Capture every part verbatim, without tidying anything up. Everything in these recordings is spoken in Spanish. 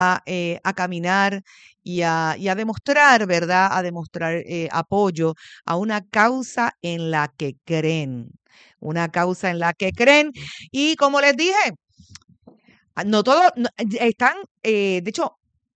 a, eh, a caminar y a, y a demostrar, ¿verdad? A demostrar eh, apoyo a una causa en la que creen, una causa en la que creen. Y como les dije, no todos están, eh, de hecho,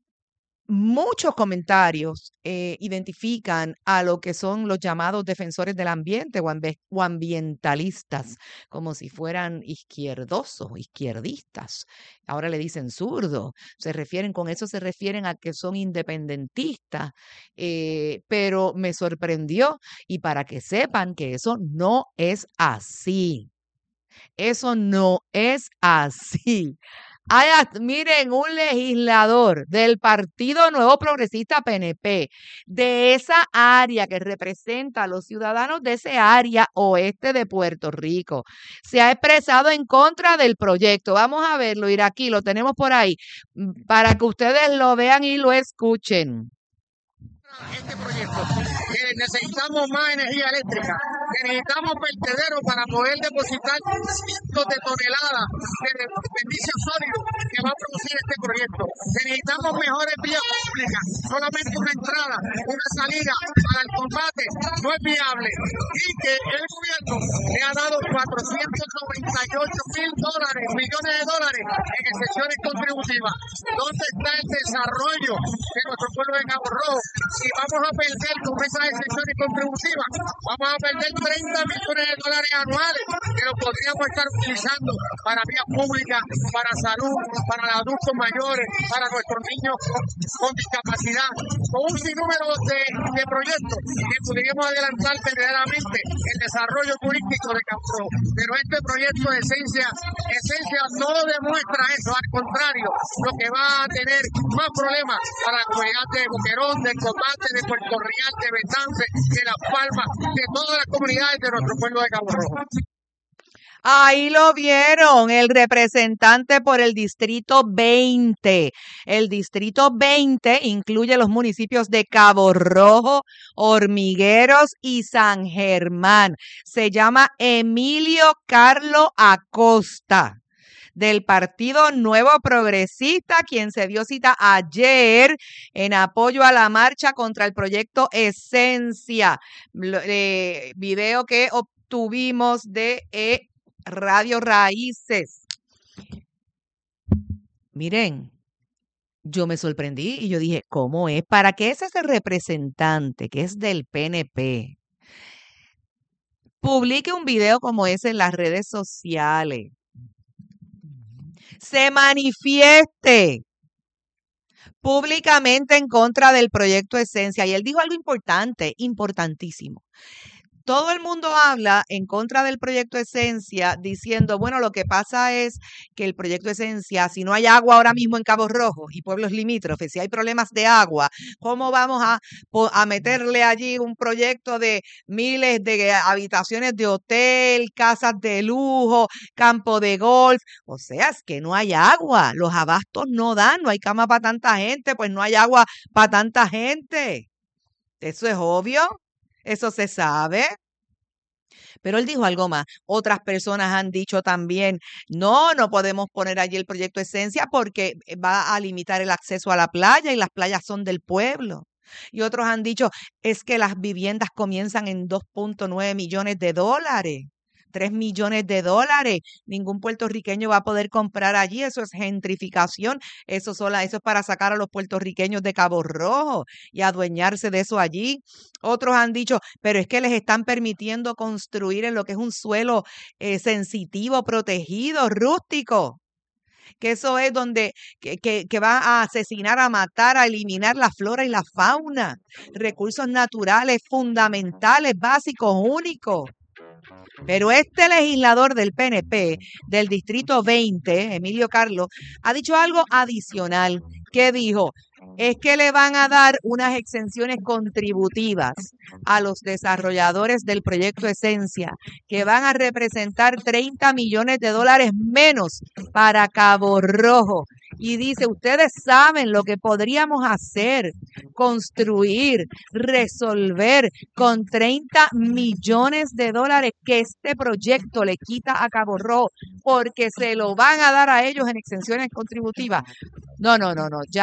muchos comentarios eh, identifican a lo que son los llamados defensores del ambiente o, ambe- o ambientalistas, como si fueran izquierdosos, izquierdistas. Ahora le dicen zurdos, se refieren, con eso se refieren a que son independentistas, eh, pero me sorprendió y para que sepan que eso no es así. Eso no es así. Hay, hasta- miren, un legislador del Partido Nuevo Progresista P N P, de esa área que representa a los ciudadanos de ese área oeste de Puerto Rico, se ha expresado en contra del proyecto. Vamos a verlo, ir aquí, lo tenemos por ahí, mm, para que ustedes lo vean y lo escuchen. Este proyecto, que necesitamos más energía eléctrica, que necesitamos vertederos para poder depositar cientos de toneladas de desperdicio sólido que va a producir este proyecto, que necesitamos mejores vías públicas, solamente una entrada, una salida para el combate no es viable, y que el gobierno le ha dado cuatrocientos noventa y ocho mil dólares, millones de dólares en excepciones contributivas. ¿Dónde está el desarrollo de nuestro pueblo de Cabo Rojo? Si vamos a perder con esas excepciones contributivas, vamos a perder treinta millones de dólares anuales que lo podríamos estar utilizando para vías públicas, para salud, para los adultos mayores, para nuestros niños con discapacidad, con un sinnúmero de, de proyectos que podríamos adelantar verdaderamente el desarrollo turístico de Cabo Rojo. Pero este proyecto de esencia, esencia no demuestra eso, al contrario, lo que va a tener más problemas para la comunidad de Boquerón, de Combate, de Puerto Real, de Betance, de Las Palmas, de todas las comunidades de nuestro pueblo de Cabo Rojo. Ahí lo vieron, el representante por el Distrito veinte. El Distrito veinte incluye los municipios de Cabo Rojo, Hormigueros y San Germán. Se llama Emilio Carlo Acosta, del Partido Nuevo Progresista, quien se dio cita ayer en apoyo a la marcha contra el proyecto Esencia. Lo- eh, video que obtuvimos de eh, Radio Raíces. Miren, yo me sorprendí y yo dije, ¿cómo es? ¿Para qué es ese representante que es del P N P publique un video como ese en las redes sociales? Se manifieste públicamente en contra del proyecto Esencia. Y él dijo algo importante, importantísimo. Todo el mundo habla en contra del proyecto Esencia diciendo, bueno, lo que pasa es que el proyecto Esencia, si no hay agua ahora mismo en Cabo Rojo y pueblos limítrofes, si hay problemas de agua, ¿cómo vamos a, a meterle allí un proyecto de miles de habitaciones de hotel, casas de lujo, campo de golf? O sea, es que no hay agua, los abastos no dan, no hay cama para tanta gente, pues no hay agua para tanta gente. Eso es obvio. Eso se sabe. Pero él dijo algo más. Otras personas han dicho también, no, no podemos poner allí el proyecto Esencia porque va a limitar el acceso a la playa y las playas son del pueblo. Y otros han dicho, es que las viviendas comienzan en dos punto nueve millones de dólares. tres millones de dólares. Ningún puertorriqueño va a poder comprar allí. Eso es gentrificación. Eso, sola, eso es para sacar a los puertorriqueños de Cabo Rojo y adueñarse de eso allí. Otros han dicho, pero es que les están permitiendo construir en lo que es un suelo eh, sensitivo, protegido, rústico. Que eso es donde que, que, que va a asesinar, a matar, a eliminar la flora y la fauna. Recursos naturales fundamentales, básicos, únicos. Pero este legislador del P N P del Distrito veinte, Emilio Carlos, ha dicho algo adicional. ¿Qué dijo? Es que le van a dar unas exenciones contributivas a los desarrolladores del proyecto Esencia, que van a representar treinta millones de dólares menos para Cabo Rojo. Y dice, ustedes saben lo que podríamos hacer, construir, resolver con treinta millones de dólares que este proyecto le quita a Cabo Rojo, porque se lo van a dar a ellos en exenciones contributivas. No, no, no, no, ya.